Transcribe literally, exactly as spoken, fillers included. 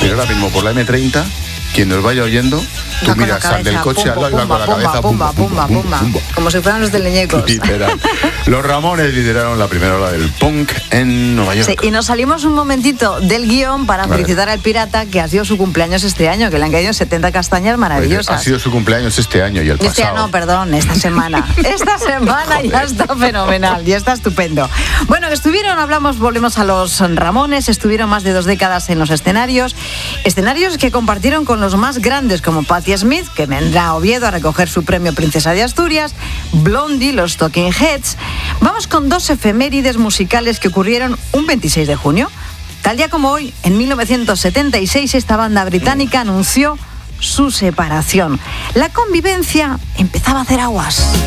Pero ahora mismo por la eme treinta, quien nos vaya oyendo, tú Va miras al del coche al lado y va con la cabeza pumba, pumba, pumba, pumba, como si fueran los del Leñecos. Literal. Los Ramones lideraron la primera ola del punk en Nueva York. Sí, y nos salimos un momentito del guión para Vale. felicitar al pirata, que ha sido su cumpleaños este año, que le han caído setenta castañas maravillosas. Ha sido su cumpleaños este año y el Este pasado. año, no, perdón, esta semana. Esta semana ya está fenomenal, ya está estupendo. Bueno, estuvieron, hablamos, volvemos a los Ramones, estuvieron más de dos décadas en los escenarios, escenarios que compartieron con los más grandes como Patti Smith, que vendrá a Oviedo a recoger su premio Princesa de Asturias, Blondie, los Talking Heads. Vamos con dos efemérides musicales que ocurrieron un veintiséis de junio. Tal día como hoy, en mil novecientos setenta y seis, esta banda británica anunció su separación. La convivencia empezaba a hacer aguas.